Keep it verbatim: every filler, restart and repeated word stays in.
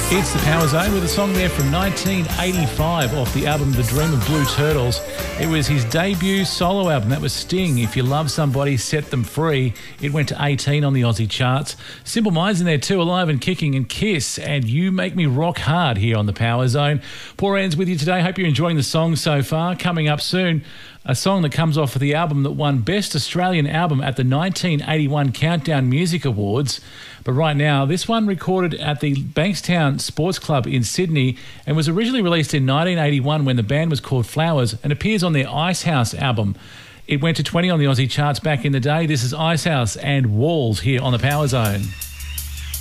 It's the Power Zone with a song there from nineteen eighty-five off the album The Dream of Blue Turtles. It was his debut solo album. That was Sting. If you love somebody, set them free. It went to eighteen on the Aussie charts. Simple Minds in there too, Alive and Kicking, and Kiss, and You Make Me Rock Hard here on the Power Zone. Paul Ann's with you today. Hope you're enjoying the song so far. Coming up soon, a song that comes off of the album that won Best Australian Album at the nineteen eighty-one Countdown Music Awards. But right now, this one recorded at the Bankstown Sports Club in Sydney and was originally released in nineteen eighty-one when the band was called Flowers and appears on their Icehouse album. It went to twenty on the Aussie charts back in the day. This is Icehouse and Walls here on the Power Zone.